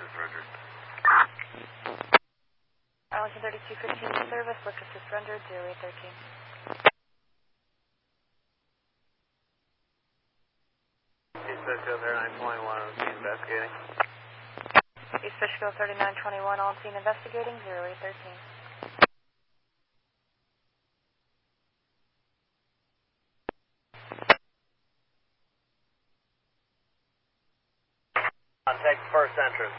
rendered. Arlington 3215 service, look assist rendered, 0813. East Fishkill 3921, on scene investigating. East Fishkill 3921, on scene investigating, 0813. Take first entrance.